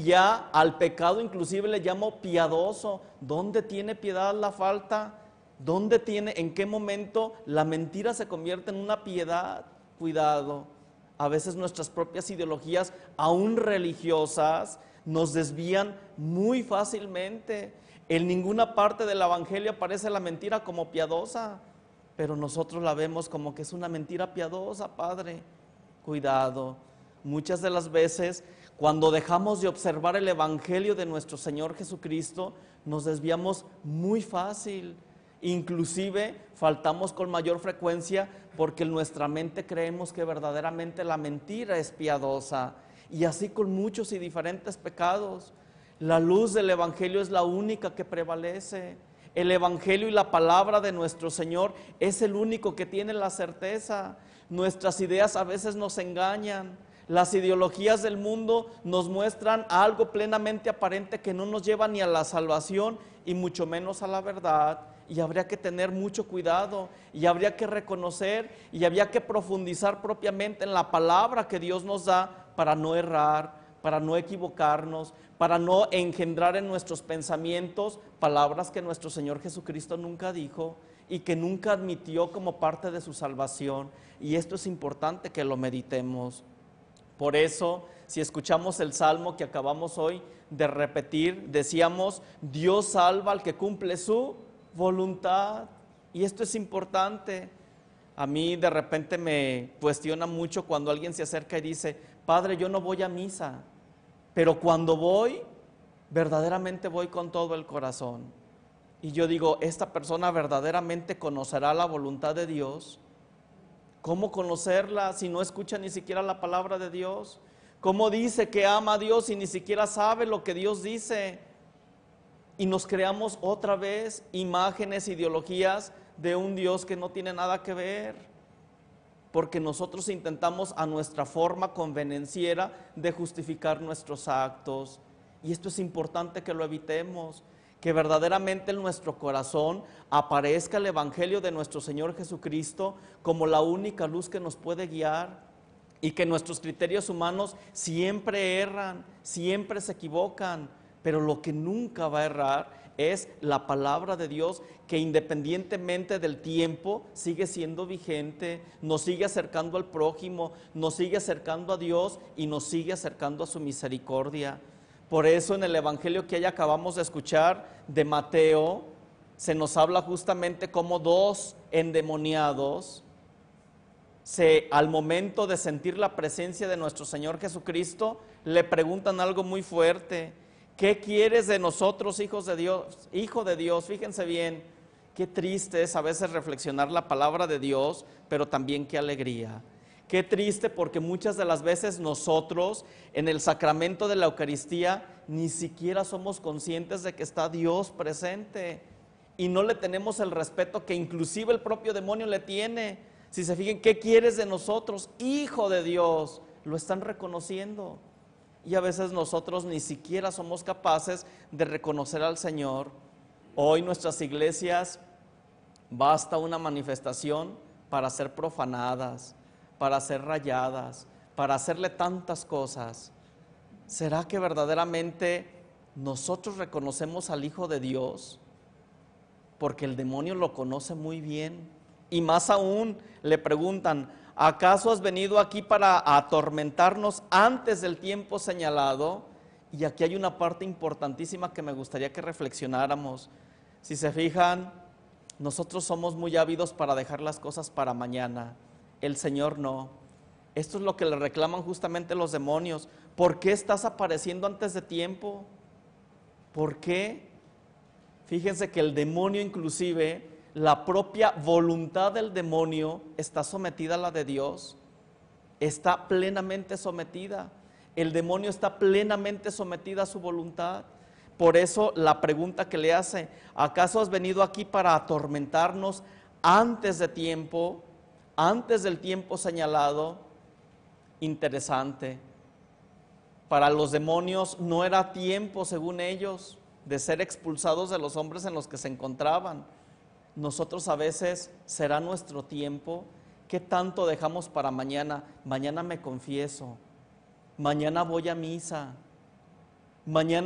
ya al pecado inclusive le llamo piadoso. ¿Dónde tiene piedad la falta? ¿Dónde tiene, en qué momento la mentira se convierte en una piedad? Cuidado, a veces nuestras propias ideologías, aún religiosas, nos desvían muy fácilmente. En ninguna parte del evangelio aparece la mentira como piadosa, pero nosotros la vemos como que es una mentira piadosa, Padre. Cuidado, muchas de las veces cuando dejamos de observar el evangelio de nuestro Señor Jesucristo, nos desviamos muy fácil. Inclusive faltamos con mayor frecuencia porque en nuestra mente creemos que verdaderamente la mentira es piadosa, y así con muchos y diferentes pecados. La luz del evangelio es la única que prevalece. El evangelio y la palabra de nuestro Señor es el único que tiene la certeza. Nuestras ideas a veces nos engañan. Las ideologías del mundo nos muestran algo plenamente aparente que no nos lleva ni a la salvación y mucho menos a la verdad. Y habría que tener mucho cuidado, y habría que reconocer, y habría que profundizar propiamente en la palabra que Dios nos da para no errar, para no equivocarnos, para no engendrar en nuestros pensamientos palabras que nuestro Señor Jesucristo nunca dijo y que nunca admitió como parte de su salvación. Y esto es importante que lo meditemos. Por eso, si escuchamos el salmo que acabamos hoy de repetir, decíamos: Dios salva al que cumple su voluntad. Y esto es importante. A mí de repente me cuestiona mucho cuando alguien se acerca y dice: Padre, yo no voy a misa, pero cuando voy, verdaderamente voy con todo el corazón. Y yo digo, ¿esta persona verdaderamente conocerá la voluntad de Dios? ¿Cómo conocerla si no escucha ni siquiera la palabra de Dios? ¿Cómo dice que ama a Dios y ni siquiera sabe lo que Dios dice? Y nos creamos otra vez imágenes, ideologías de un Dios que no tiene nada que ver, porque nosotros intentamos a nuestra forma convenenciera de justificar nuestros actos. Y esto es importante que lo evitemos, que verdaderamente en nuestro corazón aparezca el evangelio de nuestro Señor Jesucristo como la única luz que nos puede guiar, y que nuestros criterios humanos siempre erran, siempre se equivocan, pero lo que nunca va a errar es la palabra de Dios, que independientemente del tiempo sigue siendo vigente, nos sigue acercando al prójimo, nos sigue acercando a Dios y nos sigue acercando a su misericordia. Por eso en el evangelio que ya acabamos de escuchar de Mateo, se nos habla justamente como dos endemoniados al momento de sentir la presencia de nuestro Señor Jesucristo, le preguntan algo muy fuerte: ¿qué quieres de nosotros, hijos de Dios, hijo de Dios? Fíjense bien, qué triste es a veces reflexionar la palabra de Dios, pero también qué alegría. Qué triste, porque muchas de las veces nosotros en el sacramento de la Eucaristía ni siquiera somos conscientes de que está Dios presente, y no le tenemos el respeto que inclusive el propio demonio le tiene. Si se fijan, ¿qué quieres de nosotros, hijo de Dios? Lo están reconociendo. Y a veces nosotros ni siquiera somos capaces de reconocer al Señor. Hoy nuestras iglesias basta una manifestación para ser profanadas, para ser rayadas, para hacerle tantas cosas. ¿Será que verdaderamente nosotros reconocemos al Hijo de Dios? Porque el demonio lo conoce muy bien. Y más aún le preguntan: ¿acaso has venido aquí para atormentarnos antes del tiempo señalado? Y aquí hay una parte importantísima que me gustaría que reflexionáramos. Si se fijan, nosotros somos muy ávidos para dejar las cosas para mañana. El Señor no. Esto es lo que le reclaman justamente los demonios. ¿Por qué estás apareciendo antes de tiempo? ¿Por qué? Fíjense que el demonio, inclusive la propia voluntad del demonio, está sometida a la de Dios. Está plenamente sometida. El demonio está plenamente sometida a su voluntad. Por eso la pregunta que le hace: ¿acaso has venido aquí para atormentarnos antes de tiempo, antes del tiempo señalado? Interesante. Para los demonios no era tiempo, según ellos, de ser expulsados de los hombres en los que se encontraban. Nosotros a veces, ¿será nuestro tiempo? ¿Qué tanto dejamos para mañana? Mañana me confieso, mañana voy a misa, Mañana